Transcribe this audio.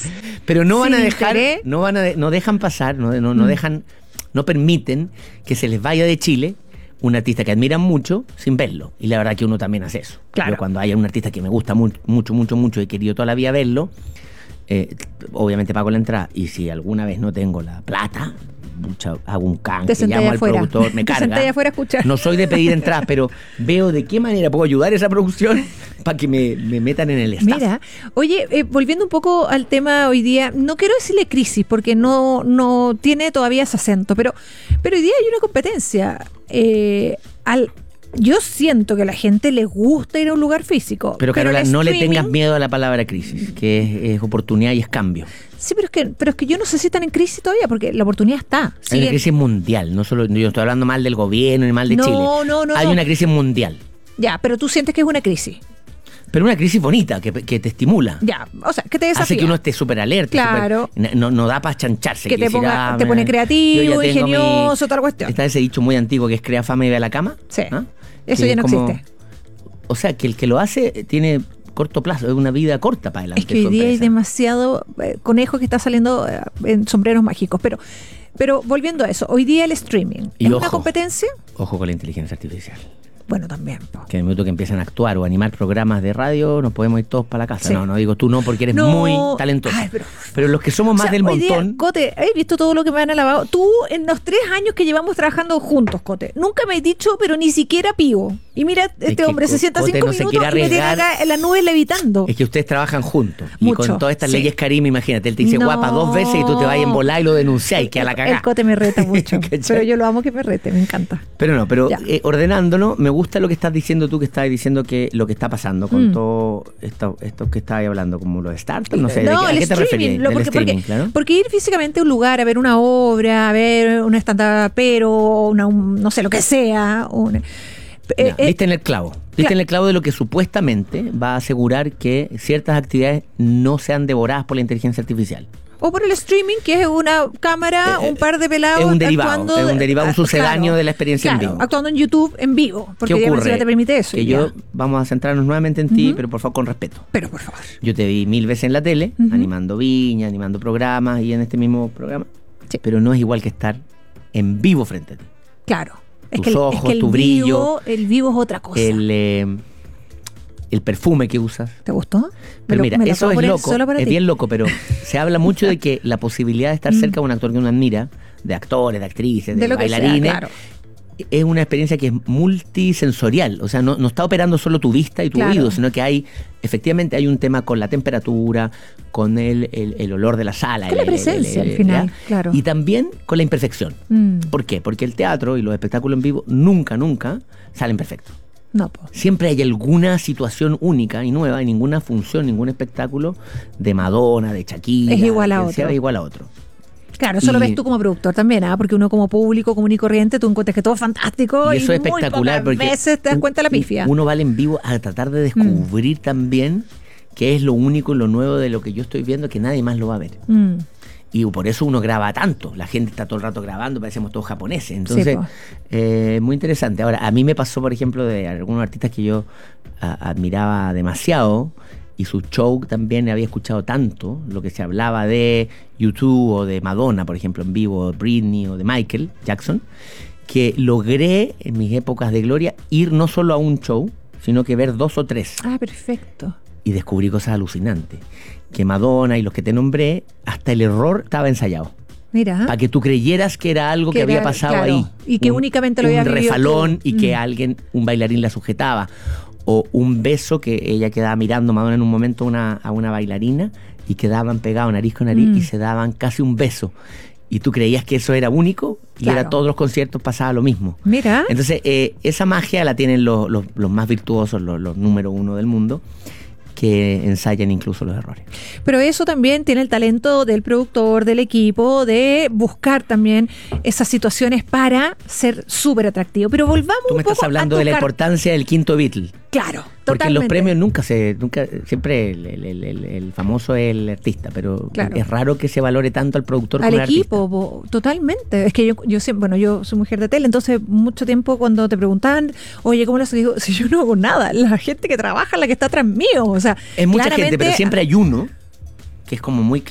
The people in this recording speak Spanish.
Pero no van a sin dejar, interés. no dejan pasar, no dejan, no permiten que se les vaya de Chile un artista que admiran mucho sin verlo. Y la verdad que uno también hace eso. Claro. Yo cuando haya un artista que me gusta mucho y he querido toda la vida verlo, obviamente pago la entrada. Y si alguna vez no tengo la plata, hago un canje, llamo al productor, me Te carga. sentáis afuera a escuchar. No soy de pedir entradas, pero veo de qué manera puedo ayudar a esa producción para que me metan en el staff. Mira, oye, volviendo un poco al tema hoy día, no quiero decirle crisis porque no tiene todavía ese acento, pero hoy día hay una competencia. Yo siento que a la gente le gusta ir a un lugar físico. Pero Carola, el no le streaming- tengas miedo a la palabra crisis, que es oportunidad y es cambio. Sí, pero es que yo no sé si están en crisis todavía, porque la oportunidad está. Hay una Siguen- crisis mundial, no solo yo estoy hablando mal del gobierno ni mal de No, Chile. no, Hay no. una crisis mundial, Ya, pero tú sientes que es una crisis. pero una crisis bonita que te estimula. Ya, o sea, que te desafía. Hace que uno esté súper alerta. Claro. No da para chancharse. Que te decir, te pone yo creativo, ya tengo ingenioso, tal cuestión. Está ese dicho muy antiguo que es crea fama y ve a la cama. Sí. ¿Ah? Eso Que ya es no como- existe. O sea, que el que lo hace tiene corto plazo, es una vida corta para adelante. Es que hoy su día hay empresa. demasiado conejo que está saliendo en sombreros mágicos. Pero volviendo a eso, hoy día el streaming Y es ojo. una competencia. Ojo con la inteligencia artificial. Bueno, también. Po. Que en el minuto que empiezan a actuar o animar programas de radio, nos podemos ir todos para la casa. Sí. No digo tú no, porque eres No. muy talentoso. Ay, pero los que somos más O sea, del hoy día, montón. Cote, ¿has visto todo lo que me han alabado? Tú, en los 3 años que llevamos trabajando juntos, Cote, nunca me has dicho, pero ni siquiera pigo. Y mira, este que hombre se sienta Cote 5 no se minutos quiere y me tiene arriesgar. acá en la nube levitando. Es que ustedes trabajan juntos. Y Mucho, con todas estas sí. leyes Karim, imagínate, él te dice No. guapa 2 veces y tú te vas en volar y lo denunciáis, que a la cagada. El Cote me reta mucho. ¿Cachai? Pero yo lo amo que me rete, me encanta. Pero Ya. ordenándonos, me gusta lo que estás diciendo tú, que estás diciendo que lo que está pasando con todo esto que estabas hablando, como los startups, no sé, No, ¿a el qué te streaming, referías? lo- El porque, streaming, claro. porque ir físicamente a un lugar a ver una obra, a ver una stand-up, pero no sé, lo que sea. Ya, diste en el clavo. Diste en el clavo de lo que supuestamente va a asegurar que ciertas actividades no sean devoradas por la inteligencia artificial. O por el streaming, que es una cámara, un par de pelados es un derivado, actuando. es un derivado, un sucedáneo de la experiencia en claro, vivo. actuando en YouTube en vivo. Porque ¿Qué ya ocurre? ya te permite eso. Que ya. yo, vamos a centrarnos nuevamente en ti, pero por favor con respeto. Pero por favor. Yo te vi 1000 veces en la tele, animando viña, animando programas y en este mismo programa, Sí. pero no es igual que estar en vivo frente a ti. Claro. Tus es ojos, que el tu brillo, el vivo es otra cosa. El perfume que usas. ¿Te gustó? Pero mira, me lo eso puedo es poner loco, solo para es ti. bien loco, pero se habla mucho de que la posibilidad de estar cerca de un actor que uno admira, de actores, de actrices, de De lo que sea, bailarines, claro. es una experiencia que es multisensorial. O sea, no está operando solo tu vista y tu Claro. oído, sino que efectivamente hay un tema con la temperatura, con el olor de la sala. Con la presencia, al final, claro. Y también con la imperfección. ¿Por qué? Porque el teatro y los espectáculos en vivo nunca salen perfectos. No, po. Siempre hay alguna situación única y nueva, y ninguna función, ningún espectáculo de Madonna, de Shakira, Es igual a quien sea, otro. es igual a otro. Claro, eso lo Y- ves tú como productor también, ¿ah? Porque uno como público común y corriente, tú encuentras que todo es fantástico Y eso es muy espectacular pocas porque veces te das cuenta de la pifia. Uno va al en vivo a tratar de descubrir también qué es lo único y lo nuevo de lo que yo estoy viendo que nadie más lo va a ver. Mm. Y por eso uno graba tanto. La gente está todo el rato grabando, parecemos todos japoneses. Entonces, po. muy interesante. Ahora, a mí me pasó, por ejemplo, de algunos artistas que yo admiraba demasiado y su show también había escuchado tanto, lo que se hablaba de YouTube o de Madonna, por ejemplo, en vivo, o de Britney o de Michael Jackson, que logré en mis épocas de gloria ir no solo a un show, sino que ver 2 o 3 Ah, perfecto. y descubrí cosas alucinantes. Que Madonna y los que te nombré, hasta el error estaba ensayado. Mira. Para que tú creyeras que era algo que Que había era- pasado claro, ahí. y que únicamente lo había un vivido refalón tú. y que un bailarín la sujetaba. O un beso que ella quedaba mirando, Madonna en un momento a una bailarina y quedaban pegados nariz con nariz y se daban casi un beso. Y tú creías que eso era único y Claro. era todos los conciertos pasaba lo mismo. Mira. Entonces, esa magia la tienen los más virtuosos, los número 1 del mundo, que ensayan incluso los errores. Pero eso también tiene el talento del productor, del equipo, de buscar también esas situaciones para ser súper atractivo. Pero volvamos Tú un me poco estás hablando a de la tocar- importancia del quinto Beatle. Claro, Porque en los totalmente. premios nunca siempre el famoso es el artista, pero Claro. es raro que se valore tanto al productor Al como al equipo, totalmente. Es que yo siempre, yo soy mujer de tele, entonces mucho tiempo cuando te preguntaban, oye, ¿cómo lo haces? Digo, si yo no hago nada, la gente que trabaja es la que está atrás mío. O sea, artista. Es mucha gente, claramente- pero siempre hay uno que es como muy